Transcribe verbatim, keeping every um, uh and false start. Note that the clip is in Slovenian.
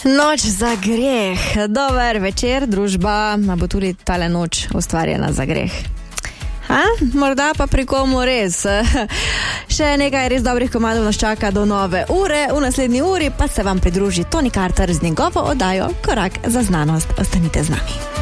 Noč za greh. Dober večer, družba. A bo tudi tale noč ustvarjena za greh? Ha? Morda pa pri komu res. Še nekaj res dobrih komadov nas čaka do nove ure. V naslednji uri pa se vam pridruži Tony Carter z njegovo oddajo Korak za znanost. Ostanite z nami.